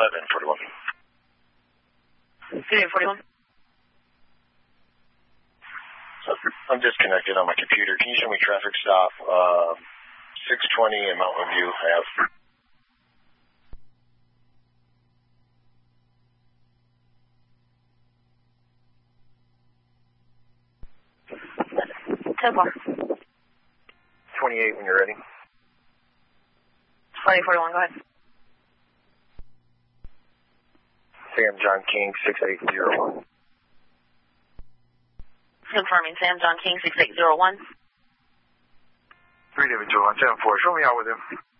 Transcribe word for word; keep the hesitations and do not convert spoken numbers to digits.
seven forty-one. Studio forty-one. I'm disconnected on my computer. Can you show me traffic stop uh, six twenty in Mountain View Ave? ten four. twenty-eight when you're ready. twenty forty-one, go ahead. Sam John King six eight zero one. Confirming Sam John King six eight zero one. three David Joe on ten four. Show me out with him.